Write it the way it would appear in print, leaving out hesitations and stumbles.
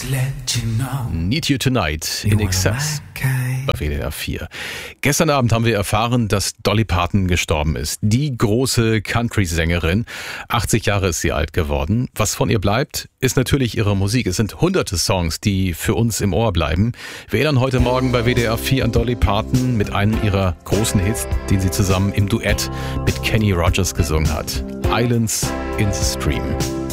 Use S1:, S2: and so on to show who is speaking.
S1: Need You Tonight in Excess bei WDR 4. Gestern Abend haben wir erfahren, dass Dolly Parton gestorben ist. Die große Country-Sängerin. 80 Jahre ist sie alt geworden. Was von ihr bleibt, ist natürlich ihre Musik. Es sind hunderte Songs, die für uns im Ohr bleiben. Wir erinnern heute Morgen bei WDR 4 an Dolly Parton mit einem ihrer großen Hits, den sie zusammen im Duett mit Kenny Rogers gesungen hat. Islands in the Stream.